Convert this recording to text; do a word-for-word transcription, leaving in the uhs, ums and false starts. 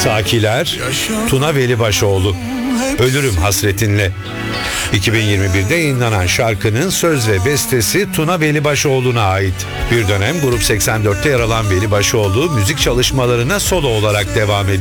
Sakiler, Tuna Velibaşoğlu, Ölürüm Hasretinle. iki bin yirmi birde yayınlanan şarkının söz ve bestesi Tuna Velibaşoğlu'na ait. Bir dönem Grup seksen dörtte yer alan Velibaşoğlu müzik çalışmalarına solo olarak devam ediyor.